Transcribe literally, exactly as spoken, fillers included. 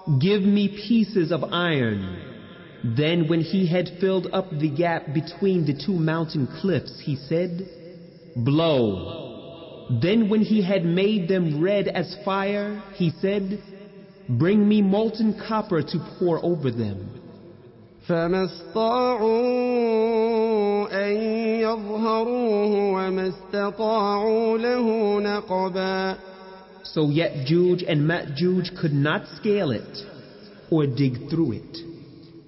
give me pieces of iron. Then when he had filled up the gap between the two mountain cliffs, he said, blow. Then when he had made them red as fire, he said, bring me molten copper to pour over them. فما استطاعوا أن يظهروه وما استطاعوا له نقبا. So Ya'juj and Ma'juj could not scale it or dig through it.